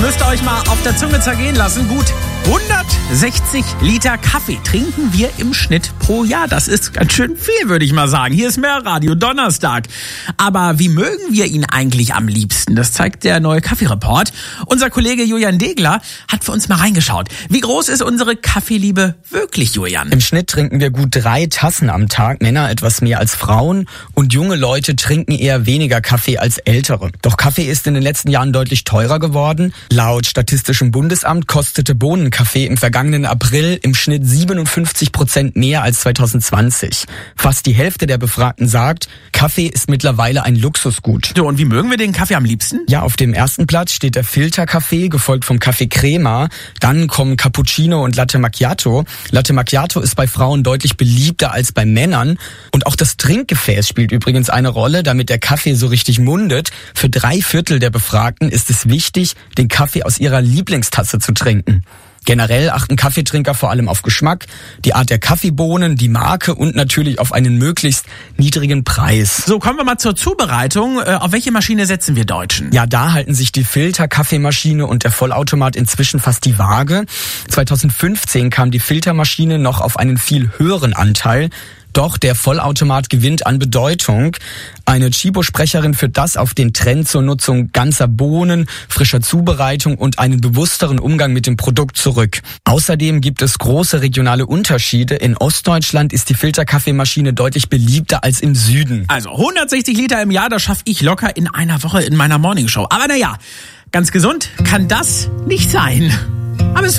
müsst ihr euch mal auf der Zunge zergehen lassen. Gut 160 Liter Kaffee trinken wir im Schnitt pro Jahr. Das ist ganz schön viel, würde ich mal sagen. Hier ist Mehrradio Donnerstag. Aber wie mögen wir ihn eigentlich am liebsten? Das zeigt der neue Kaffeereport. Unser Kollege Julian Degler hat für uns mal reingeschaut. Wie groß ist unsere Kaffeeliebe wirklich, Julian? Im Schnitt trinken wir gut 3 Tassen am Tag, Männer etwas mehr als Frauen. Und junge Leute trinken eher weniger Kaffee als ältere. Doch Kaffee ist in den letzten Jahren deutlich teurer geworden. Laut Statistischem Bundesamt kostete Bohnenkaffee im vergangenen April im Schnitt 57% mehr als 2020. Fast die Hälfte der Befragten sagt, Kaffee ist mittlerweile ein Luxusgut. So, und wie mögen wir den Kaffee am liebsten? Ja, auf dem ersten Platz steht der Filterkaffee, gefolgt vom Kaffee Crema. Dann kommen Cappuccino und Latte Macchiato. Latte Macchiato ist bei Frauen deutlich beliebter als bei Männern. Und auch das Trinkgefäß spielt übrigens eine Rolle, damit der Kaffee so richtig mundet. Für 3/4 der Befragten ist es wichtig, den Kaffee aus ihrer Lieblingstasse zu trinken. Generell achten Kaffeetrinker vor allem auf Geschmack, die Art der Kaffeebohnen, die Marke und natürlich auf einen möglichst niedrigen Preis. So, kommen wir mal zur Zubereitung. Auf welche Maschine setzen wir Deutschen? Ja, da halten sich die Filterkaffeemaschine und der Vollautomat inzwischen fast die Waage. 2015 kam die Filtermaschine noch auf einen viel höheren Anteil. Doch der Vollautomat gewinnt an Bedeutung. Eine Chibo-Sprecherin führt das auf den Trend zur Nutzung ganzer Bohnen, frischer Zubereitung und einen bewussteren Umgang mit dem Produkt zurück. Außerdem gibt es große regionale Unterschiede. In Ostdeutschland ist die Filterkaffeemaschine deutlich beliebter als im Süden. Also 160 Liter im Jahr, das schaffe ich locker in einer Woche in meiner Morningshow. Aber naja, ganz gesund kann das nicht sein. Aber